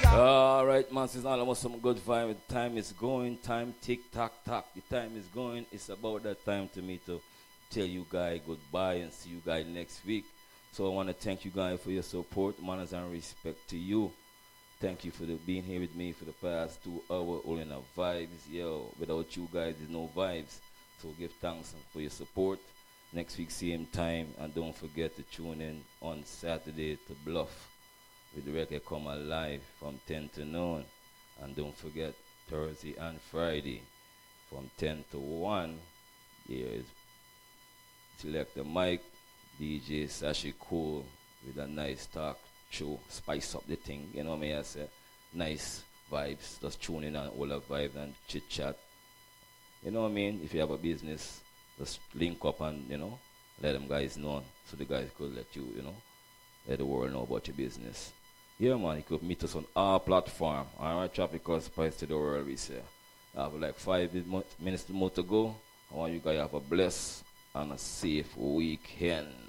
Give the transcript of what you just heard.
All right, man. Since all almost some good vibe. The time is going. Time tick tock tock. The time is going. It's about that time to me to tell you guys goodbye and see you guys next week. So I want to thank you guys for your support, manners and respect to you. Thank you for being here with me for the past 2 hours, all in our vibes. Yo, without you guys, there's no vibes. So give thanks for your support. Next week, same time, and don't forget to tune in on Saturday to Bluff with the record come alive from 10 to noon. And don't forget Thursday and Friday from 10 to 1. Here is Select the Mic, DJ Sashi Cool with a nice talk show, spice up the thing, you know what I mean? I say, nice vibes, just tune in on all the vibes and chit chat. You know what I mean? If you have a business, just link up and, let them guys know so the guys could let you, let the world know about your business. Yeah, man, you could meet us on our platform. All right, Tropical Spice to the world, we say. I have like 5 minutes more to go. I want you guys to have a blessed and a safe weekend.